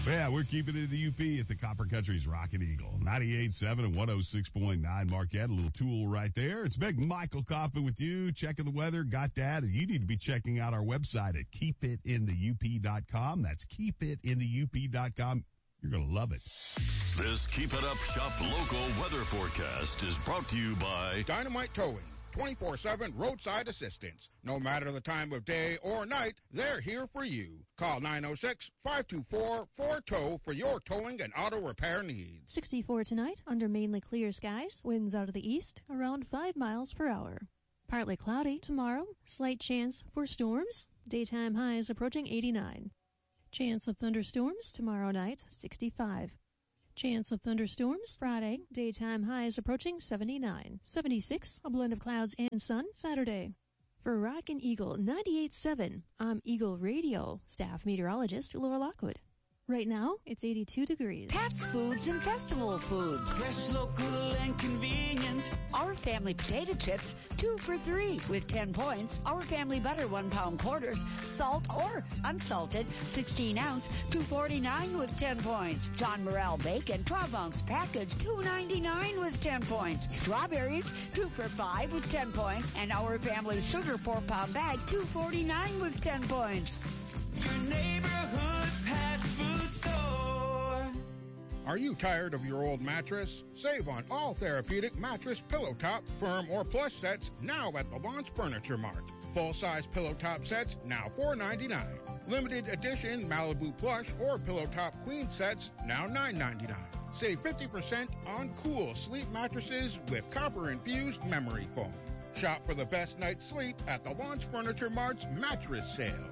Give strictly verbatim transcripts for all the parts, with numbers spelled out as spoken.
Yeah, we're keeping it in the U P at the Copper Country's Rockin' Eagle. ninety-eight point seven and one oh six point nine Marquette. A little tool right there. It's Big Michael Kaufman with you, checking the weather. Got that? And you need to be checking out our website at keep it in the U P dot com. That's keep it in the U P dot com. You're going to love it. This Keep It Up Shop local weather forecast is brought to you by Dynamite Towing. twenty-four seven roadside assistance. No matter the time of day or night, they're here for you. Call nine oh six, five two four, four T O W for your towing and auto repair needs. sixty-four tonight, under mainly clear skies, winds out of the east, around five miles per hour. Partly cloudy tomorrow, slight chance for storms, daytime highs approaching eighty-nine. Chance of thunderstorms tomorrow night, sixty-five. Chance of thunderstorms Friday, daytime highs approaching seventy-nine. seventy-six, a blend of clouds and sun Saturday. For Rockin' Eagle ninety-eight point seven, I'm Eagle Radio staff meteorologist Laura Lockwood. Right now, it's eighty-two degrees. Pat's Foods and Festival Foods. Fresh, local, and convenient. Our family potato chips, two for three with ten points. Our family butter, one pound quarters. Salt or unsalted, sixteen ounce, two forty-nine with ten points. John Morrell bacon, twelve ounce package, two ninety-nine with ten points. Strawberries, two for five with ten points. And our family sugar, four pound bag, two forty-nine with ten points. Your neighborhood Pat's Food Store. Are you tired of your old mattress? Save on all therapeutic mattress, pillow top, firm, or plush sets now at the Launch Furniture Mart. Full-size pillow top sets now four ninety-nine. Limited edition Malibu plush or pillow top queen sets now nine ninety-nine. Save fifty percent on cool sleep mattresses with copper-infused memory foam. Shop for the best night's sleep at the Launch Furniture Mart's mattress sale.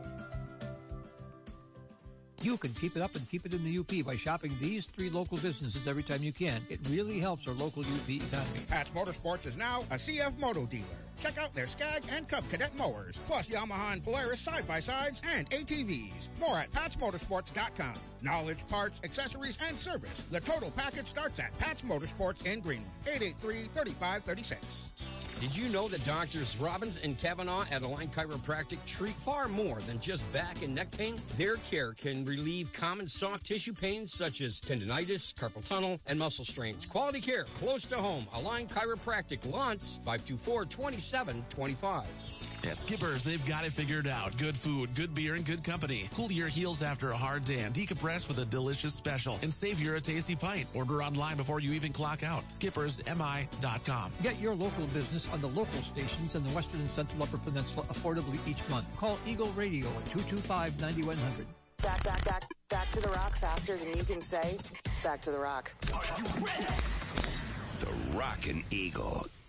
You can keep it up and keep it in the U P by shopping these three local businesses every time you can. It really helps our local U P economy. Pat's Motorsports is now a C F Moto dealer. Check out their Skag and Cub Cadet mowers, plus Yamaha and Polaris side-by-sides and A T Vs. More at pats motorsports dot com. Knowledge, parts, accessories, and service. The total package starts at Pat's Motorsports in Greenwood. eight eight three, three five three six. Did you know that Doctors Robbins and Kavanaugh at Align Chiropractic treat far more than just back and neck pain? Their care can relieve common soft tissue pains such as tendonitis, carpal tunnel, and muscle strains. Quality care close to home. Align Chiropractic, Lawrence, five two four, two seven two five. At Skipper's, they've got it figured out. Good food, good beer, and good company. Cool your heels after a hard day and decompress with a delicious special and save your a tasty pint. Order online before you even clock out. Skippers M I dot com. Get your local business on the local stations in the Western and Central Upper Peninsula affordably each month. Call Eagle Radio at two two five, nine one zero zero. Back, back, back, back to the rock faster than you can say. Back to the rock. Are you ready? The Rockin' Eagle.